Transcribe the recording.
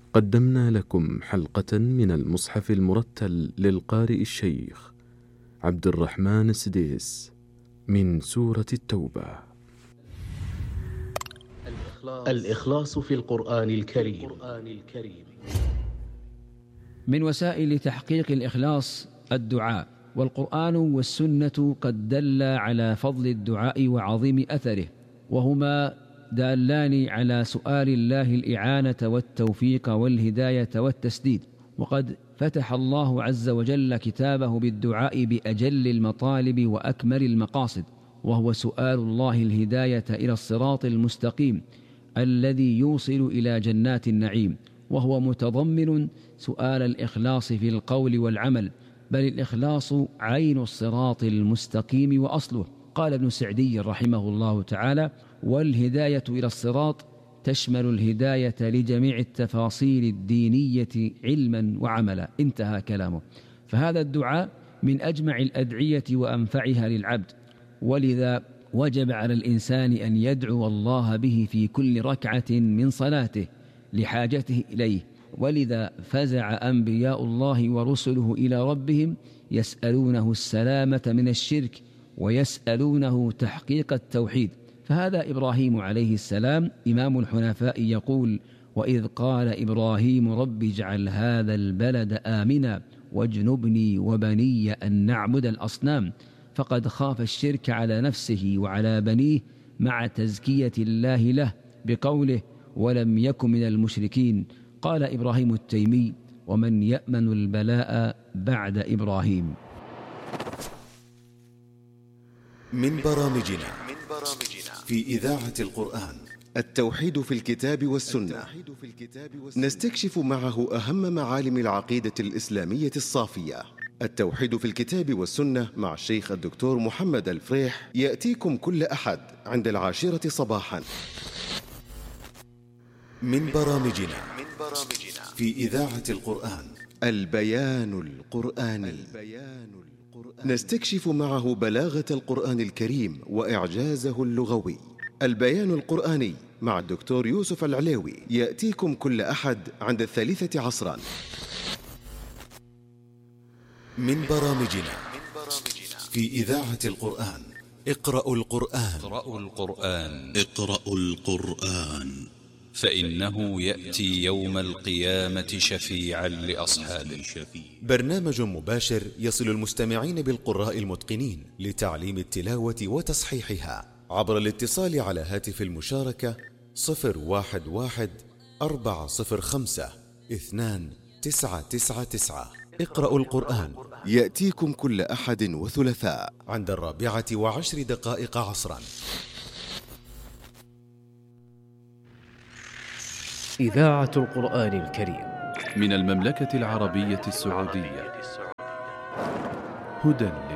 قدمنا لكم حلقة من المصحف المرتل للقارئ الشيخ عبد الرحمن السديس من سورة التوبة. الإخلاص في القرآن الكريم. من وسائل تحقيق الإخلاص الدعاء، والقرآن والسنة قد دل على فضل الدعاء وعظيم أثره، وهما دالان على سؤال الله الإعانة والتوفيق والهداية والتسديد. وقد فتح الله عز وجل كتابه بالدعاء بأجل المطالب وأكمل المقاصد، وهو سؤال الله الهداية إلى الصراط المستقيم الذي يوصل إلى جنات النعيم، وهو متضمن سؤال الإخلاص في القول والعمل، بل الإخلاص عين الصراط المستقيم وأصله. قال ابن سعدي رحمه الله تعالى: والهداية إلى الصراط تشمل الهداية لجميع التفاصيل الدينية علما وعملا. انتهى كلامه. فهذا الدعاء من أجمع الأدعية وأنفعها للعبد، ولذا وجب على الإنسان أن يدعو الله به في كل ركعة من صلاته لحاجته إليه. ولذا فزع أنبياء الله ورسله إلى ربهم يسألونه السلامة من الشرك ويسألونه تحقيق التوحيد. فهذا إبراهيم عليه السلام إمام الحنفاء يقول: وإذ قال إبراهيم رب اجعل هذا البلد آمنا واجنبني وبني أن نعبد الأصنام. فقد خاف الشرك على نفسه وعلى بنيه مع تزكية الله له بقوله: ولم يكن من المشركين. قال إبراهيم التيمي: ومن يأمن البلاء بعد إبراهيم. من برامجنا في إذاعة القرآن التوحيد في الكتاب والسنة، نستكشف معه أهم معالم العقيدة الإسلامية الصافية. التوحيد في الكتاب والسنة مع الشيخ الدكتور محمد الفريح يأتيكم كل أحد عند 10 صباحا. من برامجنا في إذاعة القرآن البيان القرآني، نستكشف معه بلاغة القرآن الكريم وإعجازه اللغوي. البيان القرآني مع الدكتور يوسف العليوي يأتيكم كل أحد عند 3 عصرا. من برامجنا في إذاعة القرآن اقرأوا القرآن اقرأوا القرآن فإنه يأتي يوم القيامة شفيعا لأصحابه. برنامج مباشر يصل المستمعين بالقراء المتقنين لتعليم التلاوة وتصحيحها عبر الاتصال على هاتف المشاركة 011-405-2999. اقرأوا القرآن يأتيكم كل أحد وثلاثاء عند 4:10 عصرا. إذاعة القرآن الكريم من المملكة العربية السعودية. هدى